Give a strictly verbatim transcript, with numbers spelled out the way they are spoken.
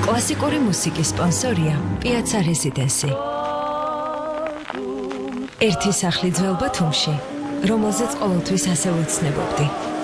კლასიკური მუსიკის სპონსორია Piazza Residency. ერთი სახლი ძველ ბათუმში, რომელზეც ყოველთვის ასე ვუცნებობდი.